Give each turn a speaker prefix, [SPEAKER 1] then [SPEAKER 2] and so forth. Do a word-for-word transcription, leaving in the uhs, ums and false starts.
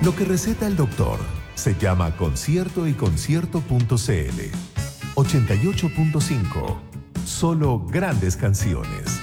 [SPEAKER 1] Lo que receta el doctor se llama Concierto y Concierto punto c l. ochenta y ocho punto cinco. Solo grandes canciones.